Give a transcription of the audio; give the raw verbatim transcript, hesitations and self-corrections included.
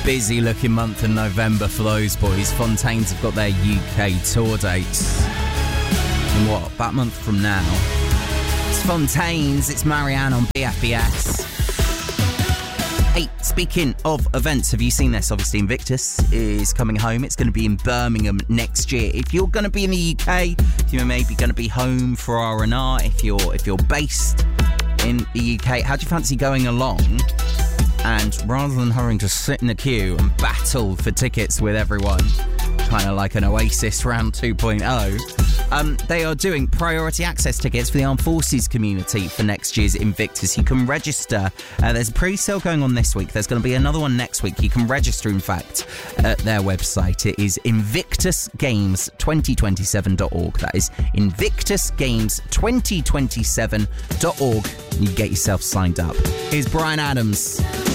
busy looking month in November for those boys. Fontaines have got their U K tour dates in what, about a month from now. It's Fontaines, it's Marianne on B F B S. Hey, speaking of events, have you seen this? Obviously Invictus is coming home. It's going to be in Birmingham next year. If you're going to be in the U K, if you're maybe going to be home for R and R, if you're if you're based in the U K, how do you fancy going along? And rather than having to sit in the queue and battle for tickets with everyone, kind of like an Oasis round two point oh, um, they are doing priority access tickets for the Armed Forces community for next year's Invictus. You can register. Uh, there's a pre-sale going on this week. There's going to be another one next week. You can register, in fact, at their website. It is invictus games twenty twenty-seven dot org. That is invictus games twenty twenty-seven dot org. You get yourself signed up. Here's Bryan Adams.